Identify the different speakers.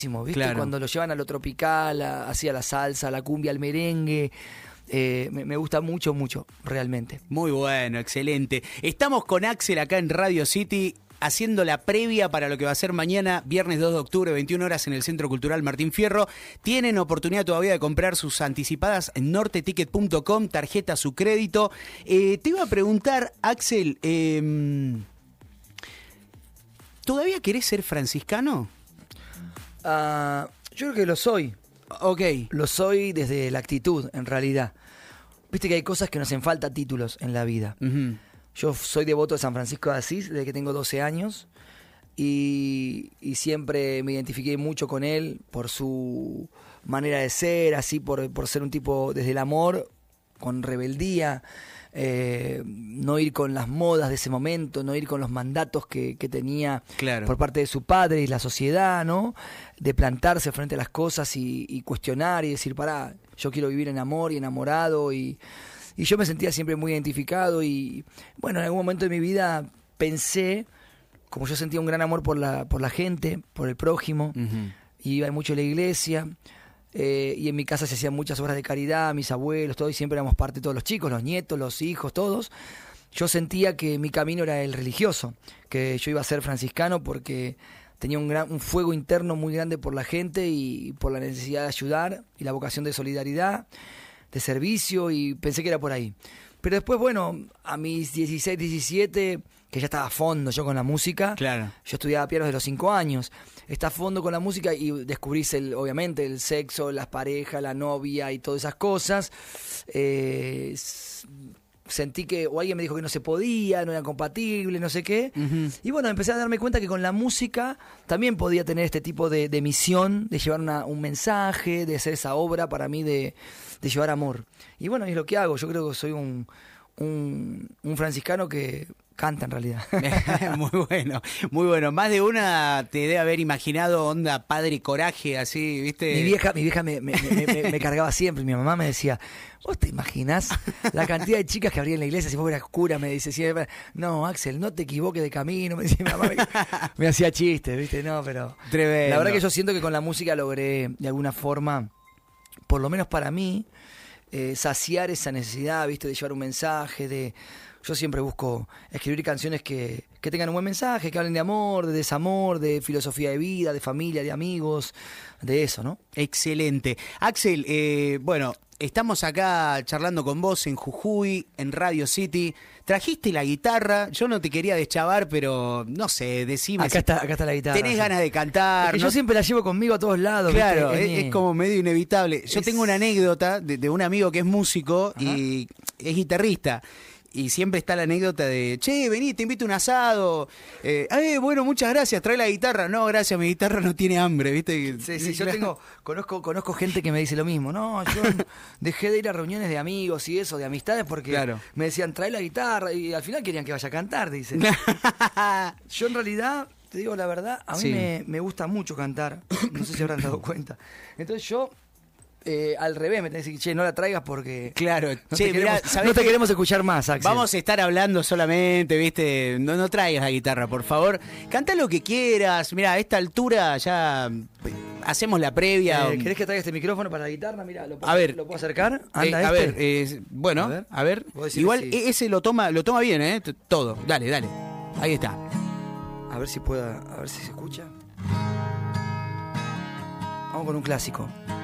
Speaker 1: ¿viste?
Speaker 2: Claro.
Speaker 1: Cuando lo llevan a lo tropical, hacia la salsa, a la cumbia, al merengue. Me gusta mucho, mucho, realmente.
Speaker 2: Muy bueno, excelente. Estamos con Axel acá en Radio City, haciendo la previa para lo que va a ser mañana, viernes 2 de octubre, 21 horas en el Centro Cultural Martín Fierro. Tienen oportunidad todavía de comprar sus anticipadas en norteticket.com, tarjeta su crédito. Te iba a preguntar, Axel, ¿todavía querés ser franciscano?
Speaker 1: Yo creo que lo soy.
Speaker 2: Ok.
Speaker 1: Lo soy desde la actitud, en realidad. Viste que hay cosas que nos hacen falta títulos en la vida.
Speaker 2: Uh-huh.
Speaker 1: Yo soy devoto de San Francisco de Asís desde que tengo 12 años y siempre me identifiqué mucho con él por su manera de ser, así por ser un tipo desde el amor, con rebeldía, no ir con las modas de ese momento, no ir con los mandatos que tenía
Speaker 2: Claro.
Speaker 1: por parte de su padre y la sociedad, ¿no? De plantarse frente a las cosas y cuestionar y decir, pará, yo quiero vivir en amor y enamorado y yo me sentía siempre muy identificado y bueno, en algún momento de mi vida pensé, como yo sentía un gran amor por la gente, por el prójimo,
Speaker 2: Uh-huh.
Speaker 1: y iba mucho a la iglesia, y en mi casa se hacían muchas obras de caridad, mis abuelos, todos, y siempre éramos parte de todos los chicos, los nietos, los hijos, todos. Yo sentía que mi camino era el religioso, que yo iba a ser franciscano porque tenía un fuego interno muy grande por la gente y por la necesidad de ayudar y la vocación de solidaridad, de servicio, y pensé que era por ahí. Pero después, bueno, a mis 16, 17, que ya estaba a fondo yo con la música,
Speaker 2: Claro.
Speaker 1: yo estudiaba piano desde los 5 años, está a fondo con la música y descubrís obviamente el sexo, las parejas, la novia y todas esas cosas. Sentí que, o alguien me dijo que no se podía, no era compatible, no sé qué.
Speaker 2: Uh-huh.
Speaker 1: Y bueno, empecé a darme cuenta que con la música también podía tener este tipo de misión, de llevar un mensaje, de hacer esa obra para mí de llevar amor. Y bueno, es lo que hago. Yo creo que soy un franciscano que canta en realidad.
Speaker 2: Muy bueno, muy bueno. Más de una te debe haber imaginado onda Padre Coraje, así, ¿viste?
Speaker 1: Mi vieja me cargaba siempre. Mi mamá me decía, ¿vos te imaginás la cantidad de chicas que habría en la iglesia si vos eras cura? Me dice siempre, no, Axel, no te equivoques de camino. Me decía mi mamá, me hacía chistes, ¿viste? No, pero
Speaker 2: Tremendo.
Speaker 1: la verdad que yo siento que con la música logré, de alguna forma, por lo menos para mí, saciar esa necesidad, ¿viste? De llevar un mensaje, yo siempre busco escribir canciones que tengan un buen mensaje, que hablen de amor, de desamor, de filosofía de vida, de familia, de amigos, de eso, ¿no?
Speaker 2: Excelente. Axel, bueno, estamos acá charlando con vos en Jujuy, en Radio City. Trajiste la guitarra, yo no te quería deschavar, pero no sé, decime.
Speaker 1: Acá está la guitarra.
Speaker 2: ¿Tenés ganas de cantar?
Speaker 1: Es que
Speaker 2: ¿no?
Speaker 1: yo siempre la llevo conmigo a todos lados.
Speaker 2: Claro,
Speaker 1: ¿viste?
Speaker 2: es como medio inevitable. Yo tengo una anécdota de un amigo que es músico. Ajá. Y es guitarrista. Y siempre está la anécdota de, che, vení, te invito a un asado. Bueno, muchas gracias, trae la guitarra. No, gracias, mi guitarra no tiene hambre, ¿viste?
Speaker 1: Sí, yo conozco gente que me dice lo mismo. No, yo dejé de ir a reuniones de amigos y eso, de amistades, porque me decían, trae la guitarra, y al final querían que vaya a cantar, dicen. Yo en realidad, te digo la verdad, a mí me gusta mucho cantar. No sé si habrán dado cuenta. Entonces yo... al revés, me tenés que decir, che, no la traigas porque
Speaker 2: claro,
Speaker 1: no te queremos escuchar más, Axel.
Speaker 2: Vamos a estar hablando solamente, ¿viste? No traigas la guitarra, por favor. Canta lo que quieras. Mirá, a esta altura ya hacemos la previa.
Speaker 1: ¿Querés que traiga este micrófono para la guitarra? Mirá, ¿lo puedo acercar? Anda,
Speaker 2: a ver, bueno, a ver. Igual sí. Ese lo toma bien, todo. Dale. Ahí está.
Speaker 1: A ver si se escucha. Vamos con un clásico.